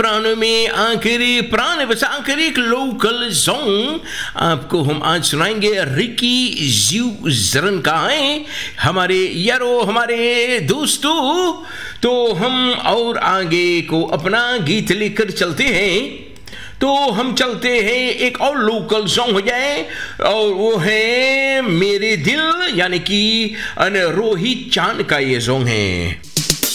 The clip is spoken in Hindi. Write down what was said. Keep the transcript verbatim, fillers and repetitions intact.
प्राणों में आखिरी प्राण बस आखिरी एक लोकल सॉन्ग आपको हम आज सुनाएंगे। रिकी जीव जरन का है हमारे यारो, हमारे दोस्तों। तो हम और आगे को अपना गीत लेकर चलते हैं। तो हम चलते हैं, एक और लोकल सॉन्ग हो जाए और वो है मेरे दिल, यानी कि रोहित चांद का ये सॉन्ग है।